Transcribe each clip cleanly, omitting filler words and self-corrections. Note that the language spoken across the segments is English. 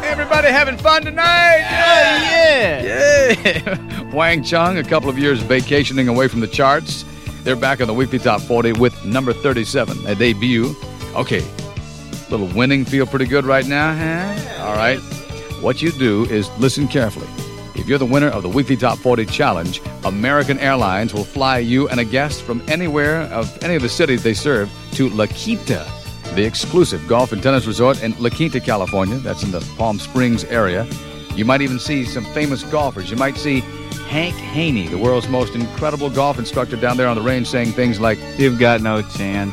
Everybody having fun tonight? Yeah. Wang Chung, a couple of years vacationing away from the charts. They're back on the weekly top 40 with number 37, a debut. Okay, little winning, feel pretty good right now, huh? All right. What you do is listen carefully. If you're the winner of the weekly top 40 challenge, American Airlines will fly you and a guest from anywhere of any of the cities they serve to La Quinta, the exclusive golf and tennis resort in La Quinta, California. That's in the Palm Springs area. You might even see some famous golfers. You might see Hank Haney, the world's most incredible golf instructor down there on the range, saying things like, "You've got no chance."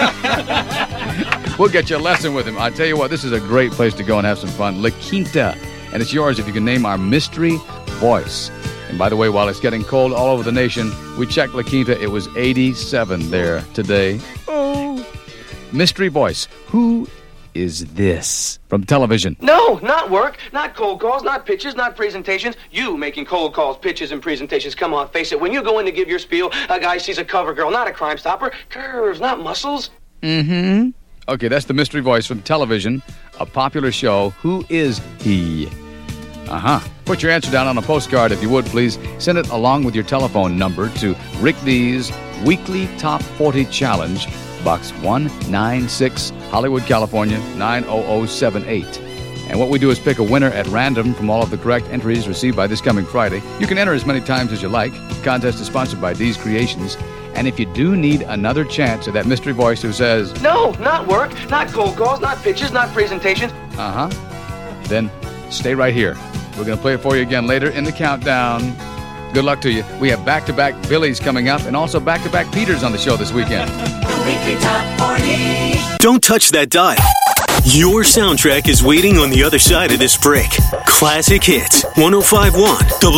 We'll get you a lesson with him. I tell you what, this is a great place to go and have some fun. La Quinta. And it's yours if you can name our mystery voice. And by the way, while it's getting cold all over the nation, we checked La Quinta. It was 87 there today. Oh. Mystery voice. Who is this from television? No, not work, not cold calls, not pitches, not presentations. You making cold calls, pitches, and presentations. Come on, face it. When you go in to give your spiel, a guy sees a cover girl, not a Crime Stopper. Curves, not muscles. Mm-hmm. Okay, that's the mystery voice from television, a popular show. Who is he? Put your answer down on a postcard, if you would, please. Send it along with your telephone number to Rick D's Weekly Top 40 Challenge, Box 196, Hollywood, California, 90078. And what we do is pick a winner at random from all of the correct entries received by this coming Friday. You can enter as many times as you like. The contest is sponsored by D's Creations. And if you do need another chance at that mystery voice who says, no, not work, not cold calls, not pitches, not presentations. Then stay right here. We're going to play it for you again later in the countdown. Good luck to you. We have back-to-back Billies coming up and also back-to-back Peters on the show this weekend. The Weekly Top 40. Don't touch that dial. Your soundtrack is waiting on the other side of this break. Classic Hits, 105.1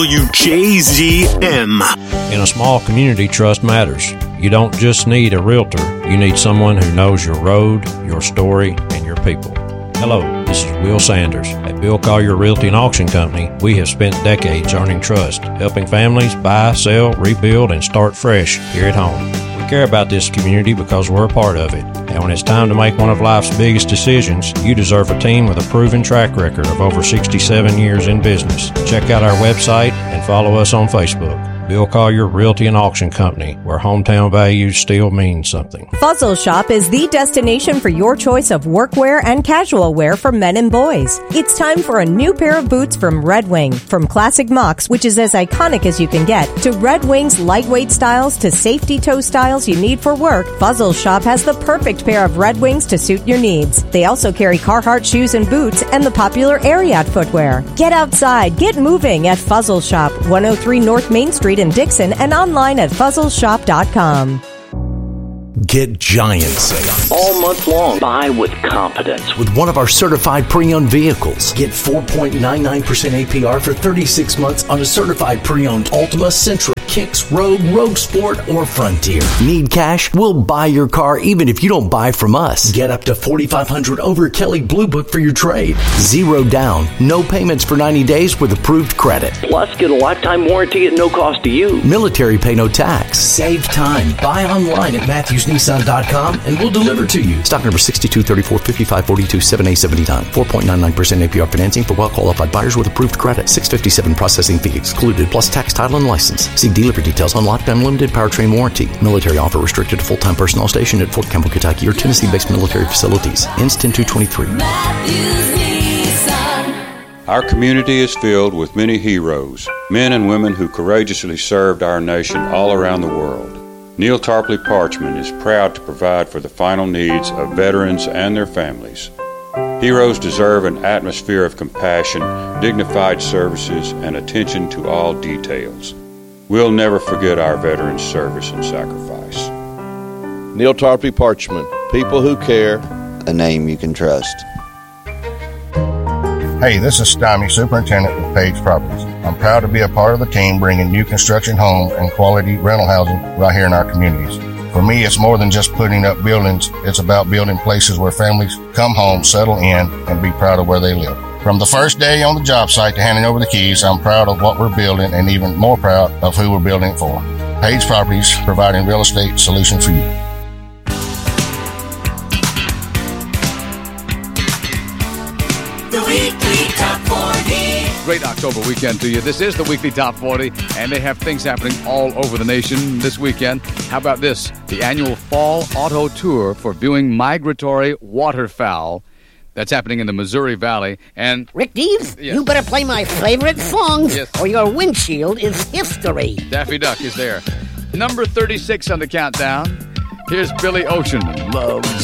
WJZM. In a small community, trust matters. You don't just need a realtor. You need someone who knows your road, your story, and your people. Hello, this is Will Sanders. At Bill Collier Realty and Auction Company, we have spent decades earning trust, helping families buy, sell, rebuild, and start fresh here at home. We care about this community because we're a part of it. And when it's time to make one of life's biggest decisions, you deserve a team with a proven track record of over 67 years in business. Check out our website and follow us on Facebook. Bill Collier Realty and Auction Company, where hometown values still mean something. Fuzzle Shop is the destination for your choice of workwear and casual wear for men and boys. It's time for a new pair of boots from Red Wing. From classic mocks, which is as iconic as you can get, to Red Wing's lightweight styles to safety toe styles you need for work, Fuzzle Shop has the perfect pair of Red Wings to suit your needs. They also carry Carhartt shoes and boots and the popular Ariat footwear. Get outside, get moving at Fuzzle Shop, 103 North Main Street in Dixon, and online at fuzzleshop.com. Get giant sales all month long. Buy with confidence with one of our certified pre-owned vehicles. Get 4.99% APR for 36 months on a certified pre-owned Altima, Sentra, Kicks, Rogue Sport, or Frontier. Need cash? We'll buy your car even if you don't buy from us. Get up to $4,500 over Kelly Blue Book for your trade. Zero down, no payments for 90 days with approved credit. Plus, get a lifetime warranty at no cost to you. Military pay no tax. Save time. Buy online at MatthewsNissan.com and we'll deliver to you. Stock number 62345542 7A79. 4.99% APR financing for well-qualified buyers with approved credit. $657 processing fee excluded, plus tax, title, and license. See dealer details on lockdown limited powertrain warranty. Military offer restricted to full-time personnel stationed at Fort Campbell, Kentucky or Tennessee-based military facilities. Ends 10/2/23. Our community is filled with many heroes, men and women who courageously served our nation all around the world. Neil Tarpley Parchman is proud to provide for the final needs of veterans and their families. Heroes deserve an atmosphere of compassion, dignified services, and attention to all details. We'll never forget our veterans' service and sacrifice. Neil Tarpley Parchman, people who care, a name you can trust. Hey, this is Stommy, Superintendent with Page Properties. I'm proud to be a part of the team bringing new construction homes and quality rental housing right here in our communities. For me, it's more than just putting up buildings. It's about building places where families come home, settle in, and be proud of where they live. From the first day on the job site to handing over the keys, I'm proud of what we're building and even more proud of who we're building it for. Page Properties, providing real estate solutions for you. The Weekly Top great October weekend to you. This is the Weekly Top 40, and they have things happening all over the nation this weekend. How about this? The annual Fall Auto Tour for viewing migratory waterfowl. That's happening in the Missouri Valley. And Rick Deves, yes. You better play my favorite songs, yes. or your windshield is history. Daffy Duck is there. Number 36 on the countdown. Here's Billy Ocean, Love's